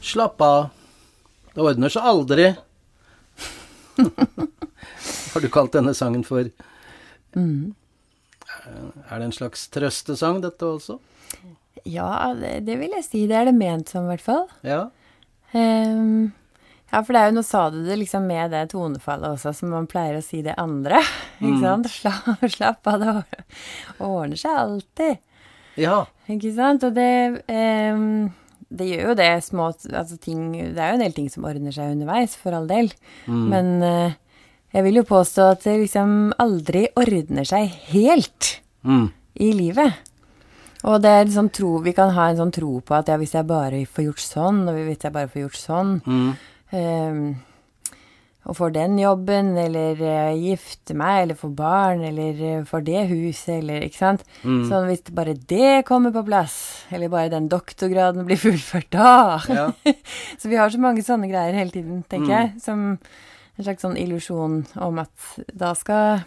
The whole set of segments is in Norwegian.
Slapp av. Det ordner seg aldri. Har du kalt denne sangen for... Er det en slags trøstesang, dette også? Ja, det vil jeg si. Det er det ment som, I hvert fall. Ja. Ja, for det er jo, nå sa du det liksom med det tonefallet også, som man pleier å si det andre. Ikke sant? Slapp av, det ordner seg alltid. Ja. Ikke sant? Og det gjør jo det små, altså ting, det er jo en del ting som ordner seg underveis, for all del. Men jeg vil jo påstå at det liksom aldri ordner seg helt I livet. Og det er liksom vi kan ha en sånn tro på at ja, hvis jeg bare får gjort sånn, og hvis jeg bare får gjort sånn, og får den jobben, eller gifte meg, eller får barn, eller får det huset, eller, ikke sant? Så hvis bare det kommer på plass, eller bare den doktorgraden blir fullført da. Ja. Så vi har så mange sånne greier hele tiden, tenker jeg, som en slags sånn illusion om at da skal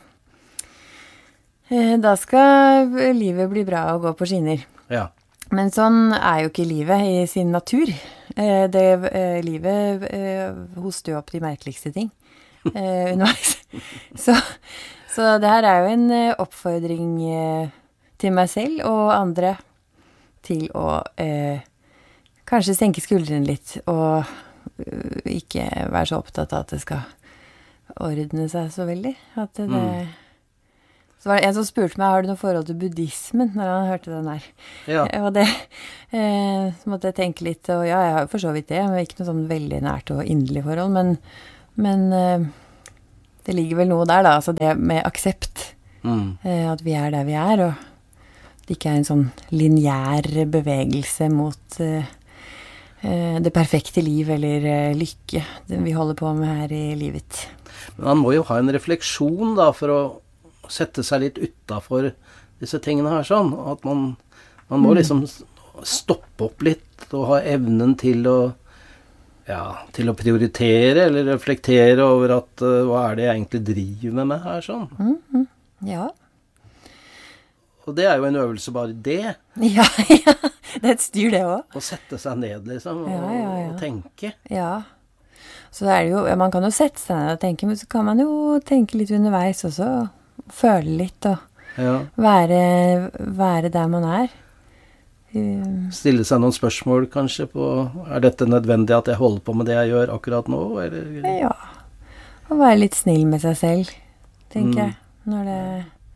livet bli bra og gå på skinner. Ja. Men sånn jo ikke livet I sin natur. Livet hoster jo opp de merkeligste ting underveis. Så det her jo en oppfordring til meg selv og andre til å kanskje senke skuldrene litt og ikke være så opptatt av at det skal ordne seg så veldig. At det... Så var det en som spurte meg, har du noe forhold til buddhismen, når han hørte den her. Ja. Og det, så måtte jeg tenke litt, og ja, jeg har jo for så vidt det, men ikke noe sånn veldig nært og inderlig forhold, men det ligger vel noe der da, altså det med aksept, at vi der vi og det ikke en sånn lineær bevegelse mot det perfekte liv eller lykke vi holder på med her I livet. Men man må jo ha en refleksjon da, for å sette seg litt utenfor disse tingene her sånn, at man må liksom stoppe opp litt og ha evnen til å prioritere eller reflektere over at hva det jeg egentlig driver med her sånn. Ja. Og det jo en øvelse bare det. Ja, det et styr det også. Å sette seg ned liksom og tenke. Ja. Så det jo, man kan jo sette seg ned og tenke, men så kan man jo tenke litt underveis også, føle litt og være der man Stille seg noen spørsmål kanskje på, dette nødvendig at jeg holder på med det jeg gjør akkurat nå? Eller? Ja, og være litt snill med seg selv, tenker jeg, når det...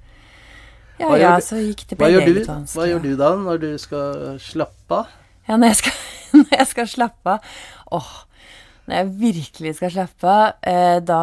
så gikk det på litt vanskelig. Hva gjør du da når du skal slappe av? Ja, når jeg skal slappe av, når jeg virkelig skal slappe av, da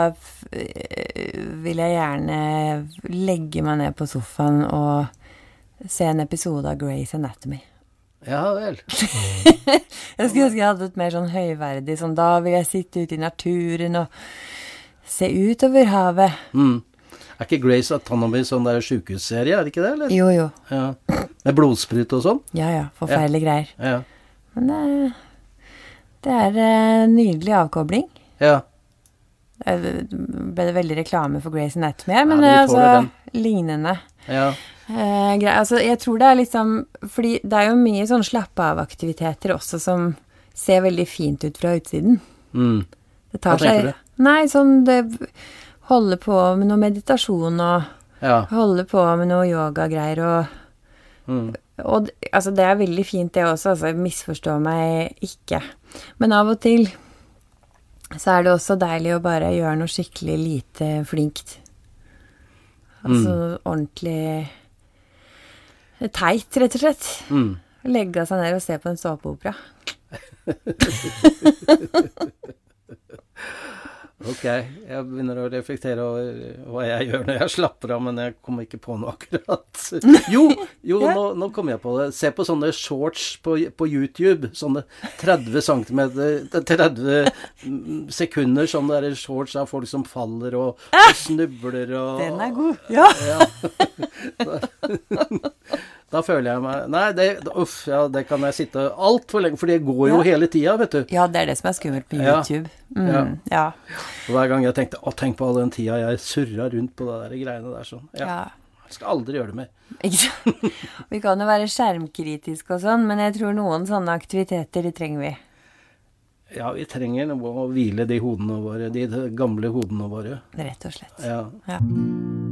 vil jeg gjerne legge meg ned på sofaen og se en episode av Grey's Anatomy. Ja, vel. Jeg skulle ønske jeg hadde et mer sånn høyverdig, sånn da vil jeg sitte ute I naturen og se ut over havet. Ikke Grey's Anatomy sånn der sykehusserie, det ikke det, eller? Jo. Ja. Med blodsprut og sånn? Ja, forferdelige greier. Ja. Men det nydelig avkobling. Ja. Det ble det veldig reklame for Grey's Anatomy, men altså lignende. Ja. Altså, jeg tror det liksom, fordi det jo mye sånn slappe av aktiviteter også som ser veldig fint ut fra utsiden. Det tar Hva tenker du? Nei, sånn det holder på med noe meditasjon og holder på med noe yoga-greier og altså det veldig fint det også, altså misforstå meg ikke. Men av og til så det også deilig å bare gjøre noe skikkelig lite flinkt. Altså ordentlig teit, rett og slett. Legge seg ned og se på en såpeopera. Ok, jeg begynner å reflektere over hva jeg gjør når jeg slapper av, men jeg kommer ikke på noe akkurat. Jo, nå kommer jeg på det. Se på sånne shorts på YouTube, sånne 30 sekunder, sånne der shorts av folk som faller og snubler. Den god, ja. Da føler jeg meg... Nei, det kan jeg sitte alt for lenge, for det går jo hele tiden, vet du. Ja, det det som skummelt på YouTube. Ja. Og hver gang jeg tenkte, tenk på all den tiden jeg surret rundt på det der greiene der sånn. Ja. Jeg skal aldri gjøre det mer. Ikke sant? Vi kan jo være skjermkritiske og sånn, men jeg tror noen sånne aktiviteter, de trenger vi. Ja, vi trenger å hvile de hodene våre, de gamle hodene våre. Rett og slett. Ja. Ja.